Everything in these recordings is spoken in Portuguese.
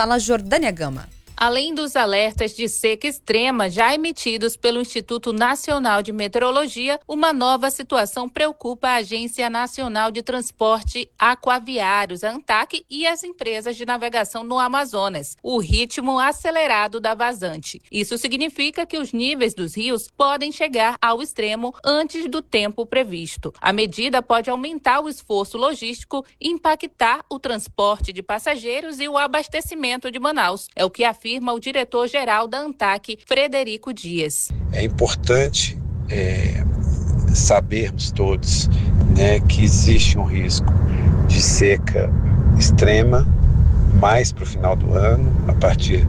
fala Jordânia Gama. Além dos alertas de seca extrema já emitidos pelo Instituto Nacional de Meteorologia, uma nova situação preocupa a Agência Nacional de Transporte Aquaviários, a ANTAQ, e as empresas de navegação no Amazonas: o ritmo acelerado da vazante. Isso significa que os níveis dos rios podem chegar ao extremo antes do tempo previsto. A medida pode aumentar o esforço logístico, impactar o transporte de passageiros e o abastecimento de Manaus. É o que afirma o diretor-geral da ANTAQ, Frederico Dias. É importante sabermos todos, que existe um risco de seca extrema mais para o final do ano, a partir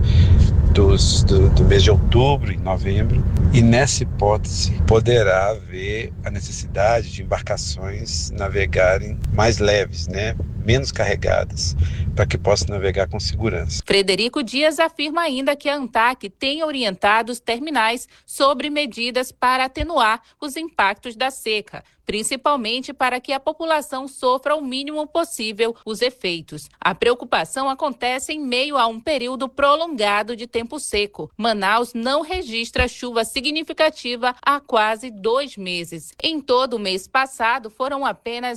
do mês de outubro e novembro, e nessa hipótese poderá haver a necessidade de embarcações navegarem mais leves, menos carregadas, para que possam navegar com segurança. Frederico Dias afirma ainda que a ANTAQ tem orientado os terminais sobre medidas para atenuar os impactos da seca, principalmente para que a população sofra o mínimo possível os efeitos. A preocupação acontece em meio a um período prolongado de tempo seco. Manaus não registra chuva significativa há quase 2 meses. Em todo o mês passado, foram apenas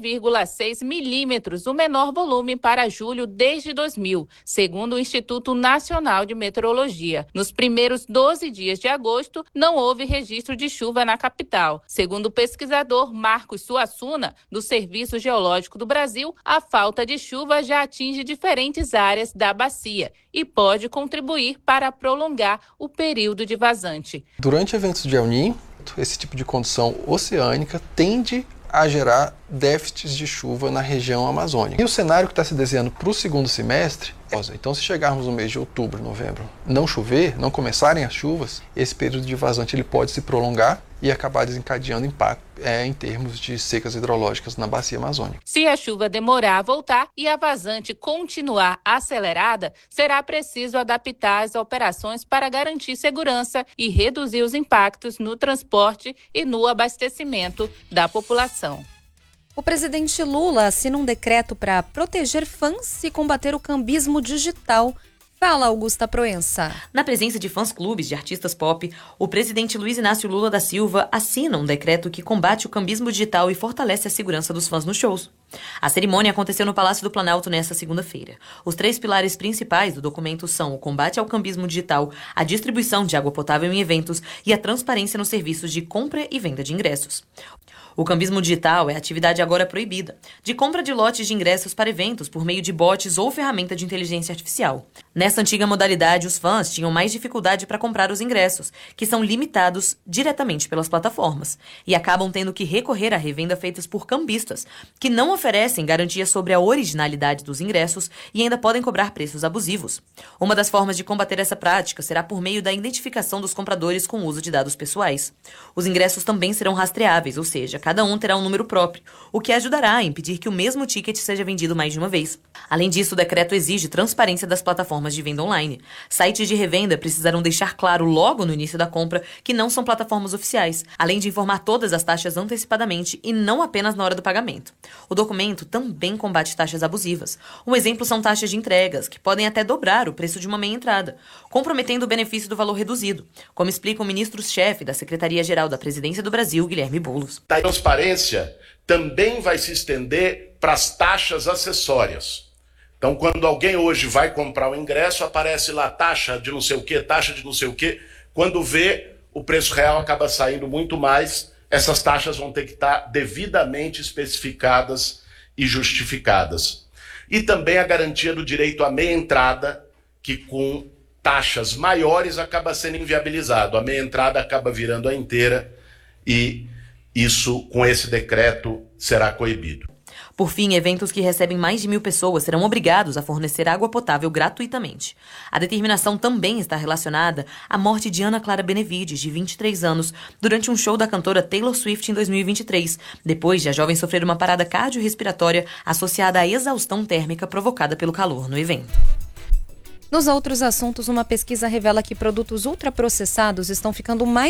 11,6 milímetros, o menor volume para julho desde 2000, segundo o Instituto Nacional de Meteorologia. Nos primeiros 12 dias de agosto, não houve registro de chuva na capital. Segundo o pesquisador Marcos Suassuna, do Serviço Geológico do Brasil, a falta de chuva já atinge diferentes áreas da bacia e pode contribuir para prolongar o período de vazante. Durante eventos de El Niño, esse tipo de condição oceânica tende a gerar déficits de chuva na região amazônica. E o cenário que está se desenhando para o segundo semestre, então se chegarmos no mês de outubro, novembro, não chover, não começarem as chuvas, esse período de vazante ele pode se prolongar e acabar desencadeando impacto em termos de secas hidrológicas na bacia amazônica. Se a chuva demorar a voltar e a vazante continuar acelerada, será preciso adaptar as operações para garantir segurança e reduzir os impactos no transporte e no abastecimento da população. O presidente Lula assina um decreto para proteger fãs e combater o cambismo digital. Fala, Augusta Proença. Na presença de fãs-clubes de artistas pop, o presidente Luiz Inácio Lula da Silva assina um decreto que combate o cambismo digital e fortalece a segurança dos fãs nos shows. A cerimônia aconteceu no Palácio do Planalto nesta segunda-feira. Os 3 pilares principais do documento são o combate ao cambismo digital, a distribuição de água potável em eventos e a transparência nos serviços de compra e venda de ingressos. O cambismo digital é atividade agora proibida, de compra de lotes de ingressos para eventos por meio de bots ou ferramenta de inteligência artificial. Nessa antiga modalidade, os fãs tinham mais dificuldade para comprar os ingressos, que são limitados diretamente pelas plataformas, e acabam tendo que recorrer à revenda feitas por cambistas, que não oferecem garantia sobre a originalidade dos ingressos e ainda podem cobrar preços abusivos. Uma das formas de combater essa prática será por meio da identificação dos compradores com o uso de dados pessoais. Os ingressos também serão rastreáveis, ou seja, cada um terá um número próprio, o que ajudará a impedir que o mesmo ticket seja vendido mais de uma vez. Além disso, o decreto exige transparência das plataformas de venda online. Sites de revenda precisarão deixar claro logo no início da compra que não são plataformas oficiais, além de informar todas as taxas antecipadamente e não apenas na hora do pagamento. O documento também combate taxas abusivas. Um exemplo são taxas de entregas, que podem até dobrar o preço de uma meia entrada, comprometendo o benefício do valor reduzido, como explica o ministro-chefe da Secretaria-Geral da Presidência do Brasil, Guilherme Boulos. A transparência também vai se estender para as taxas acessórias. Então, quando alguém hoje vai comprar o ingresso, aparece lá taxa de não sei o quê, taxa de não sei o quê. Quando vê, o preço real acaba saindo muito mais. Essas taxas vão ter que estar devidamente especificadas e justificadas. E também a garantia do direito à meia entrada, que com taxas maiores acaba sendo inviabilizado. A meia entrada acaba virando a inteira e isso, com esse decreto, será coibido. Por fim, eventos que recebem mais de 1.000 pessoas serão obrigados a fornecer água potável gratuitamente. A determinação também está relacionada à morte de Ana Clara Benevides, de 23 anos, durante um show da cantora Taylor Swift em 2023, depois de a jovem sofrer uma parada cardiorrespiratória associada à exaustão térmica provocada pelo calor no evento. Nos outros assuntos, uma pesquisa revela que produtos ultraprocessados estão ficando mais